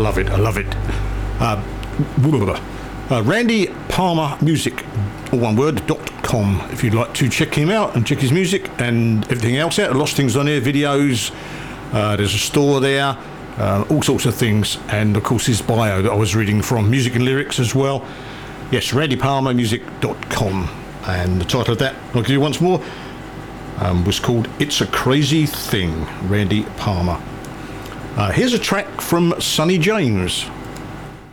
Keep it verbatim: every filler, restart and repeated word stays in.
love it. I love it. Uh, uh, Randy Palmer Music, all one word, dot com, if you'd like to check him out and check his music and everything else out. A lot of things on there, videos, uh, there's a store there, uh, all sorts of things, and of course his bio that I was reading from, music and lyrics as well. Yes, randy palmer music dot com, and the title of that, I'll give you once more, um, was called It's a Crazy Thing, Randy Palmer. Uh, here's a track from Sonny James.